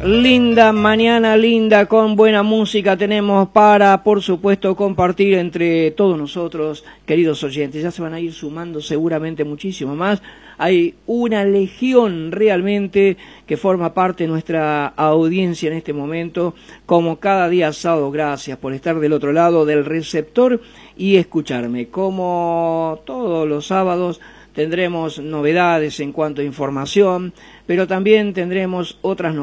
Linda mañana, linda, con buena música tenemos para, por supuesto, compartir entre todos nosotros, queridos oyentes. Ya se van a ir sumando seguramente muchísimo más. Hay una legión realmente que forma parte de nuestra audiencia en este momento, como cada día sábado. Gracias por estar del otro lado del receptor y escucharme. Como todos los sábados, tendremos novedades en cuanto a información, pero también tendremos otras novedades